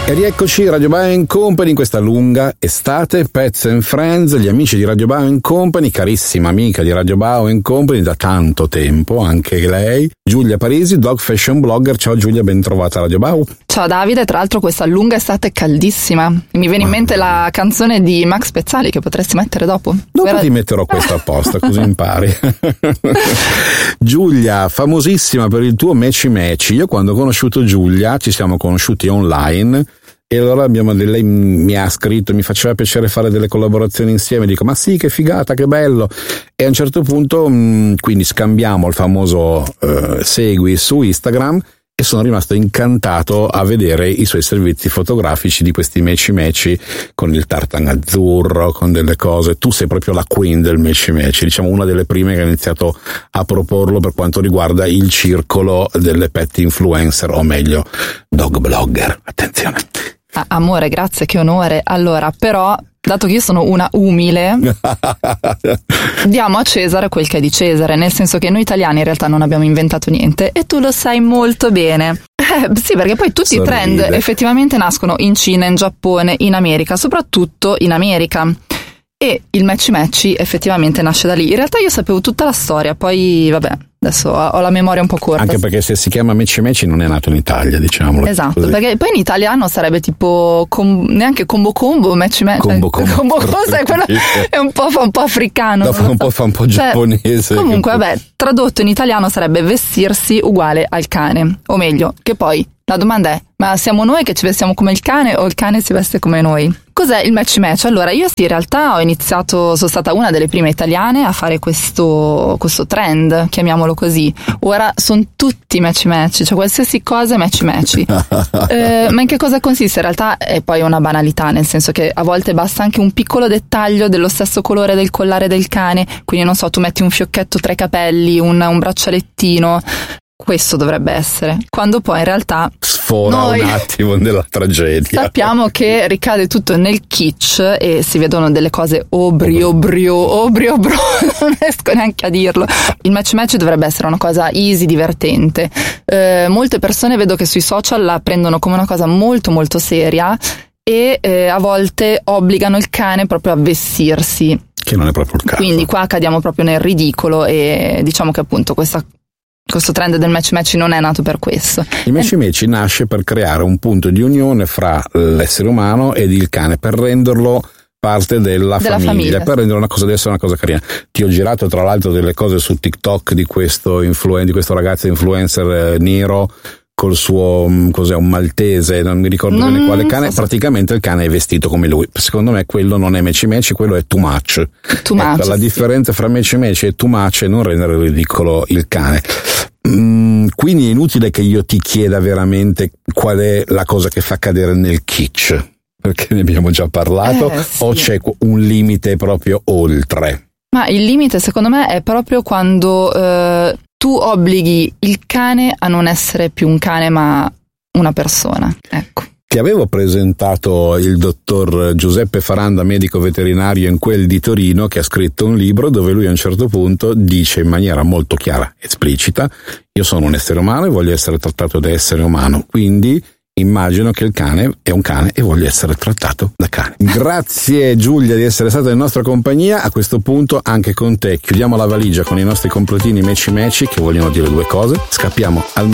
E rieccoci, Radio Bao & Company in questa lunga estate, Pets and Friends, gli amici di Radio Bao & Company, carissima amica di Radio Bao & Company da tanto tempo, anche lei, Giulia Parisi, dog fashion blogger. Ciao Giulia, ben trovata a Radio Bao. Ciao Davide, tra l'altro questa lunga estate è caldissima. Mi viene in mente la canzone di Max Pezzali che potresti mettere dopo. Dopo ti metterò questo apposta, così impari. Giulia, famosissima per il tuo Matchy Matchy. Io quando ho conosciuto Giulia, ci siamo conosciuti online, e allora lei mi ha scritto, mi faceva piacere fare delle collaborazioni insieme, dico ma sì, che figata, che bello, e a un certo punto quindi scambiamo il famoso segui su Instagram, e sono rimasto incantato a vedere i suoi servizi fotografici di questi Matchy Matchy con il tartan azzurro, con delle cose. Tu sei proprio la queen del Matchy Matchy, diciamo una delle prime che ha iniziato a proporlo per quanto riguarda il circolo delle pet influencer, o meglio dog blogger, attenzione. Amore, grazie, che onore. Allora, però, dato che io sono una umile, diamo a Cesare quel che è di Cesare, nel senso che noi italiani in realtà non abbiamo inventato niente, e tu lo sai molto bene. Sì, perché poi tutti i trend effettivamente nascono in Cina, in Giappone, in America, soprattutto in America. E il Matchy Matchy effettivamente nasce da lì. In realtà io sapevo tutta la storia, poi vabbè, adesso ho la memoria un po' corta. Anche perché se si chiama Matchy Matchy non è nato in Italia, diciamolo. Esatto, così. Perché poi in italiano sarebbe tipo neanche combo, Matchy Matchy. Combo, sai, quello è fa un po' africano. No, fa un po' giapponese. Comunque, vabbè, tradotto in italiano sarebbe vestirsi uguale al cane. O meglio, che poi la domanda è, ma siamo noi che ci vestiamo come il cane o il cane si veste come noi? Cos'è il Matchy Matchy? Allora, io in realtà sono stata una delle prime italiane a fare questo trend, chiamiamolo così. Ora sono tutti Matchy Matchy, cioè qualsiasi cosa è Matchy Matchy. Ma in che cosa consiste? In realtà è poi una banalità, nel senso che a volte basta anche un piccolo dettaglio dello stesso colore del collare del cane, quindi non so, tu metti un fiocchetto tra i capelli, un braccialettino. Questo dovrebbe essere, quando poi in realtà sfora un attimo nella tragedia. Sappiamo che ricade tutto nel kitsch e si vedono delle cose obrio, non riesco neanche a dirlo. Il Matchy Matchy dovrebbe essere una cosa easy, divertente. Molte persone vedo che sui social la prendono come una cosa molto molto seria e a volte obbligano il cane proprio a vestirsi. Che non è proprio il caso. Quindi qua cadiamo proprio nel ridicolo e diciamo che appunto questo trend del Matchy Matchy non è nato per questo. Il Matchy Matchy nasce per creare un punto di unione fra l'essere umano ed il cane, per renderlo parte della famiglia, per rendere deve essere una cosa carina. Ti ho girato tra l'altro delle cose su TikTok di questo ragazzo influencer Nero col suo, cos'è, un maltese, non mi ricordo bene quale cane, praticamente il cane è vestito come lui. Secondo me quello non è Matchy Matchy, quello è too much. La differenza fra Matchy Matchy e too much è non rendere ridicolo il cane. Quindi è inutile che io ti chieda veramente qual è la cosa che fa cadere nel kitsch, perché ne abbiamo già parlato, sì. O c'è un limite proprio oltre? Ma il limite secondo me è proprio quando tu obblighi il cane a non essere più un cane ma una persona, ecco. Ti avevo presentato il dottor Giuseppe Faranda, medico veterinario in quel di Torino, che ha scritto un libro dove lui a un certo punto dice in maniera molto chiara, esplicita: io sono un essere umano e voglio essere trattato da essere umano, quindi immagino che il cane è un cane e voglio essere trattato da cane. Grazie Giulia di essere stata in nostra compagnia. A questo punto anche con te chiudiamo la valigia con i nostri completini Matchy Matchy che vogliono dire due cose. Scappiamo al